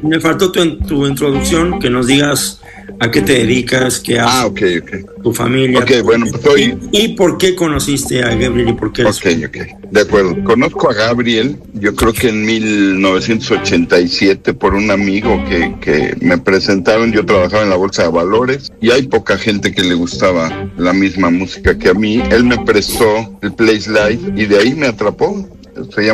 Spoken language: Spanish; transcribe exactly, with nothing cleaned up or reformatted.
me faltó tu, tu introducción, que nos digas a qué te dedicas, qué haces, Ah, ok, ok. tu familia. Ok, bueno, pues soy... ¿Y, y por qué conociste a Gabriel y por qué eres? Ok, ok, de acuerdo. Conozco a Gabriel, yo creo que en mil novecientos ochenta y siete por un amigo que, que me presentaron. Yo trabajaba en la Bolsa de Valores y hay poca gente que le gustaba la misma música que a mí. Él me prestó el Place Live y de ahí me atrapó. Se llama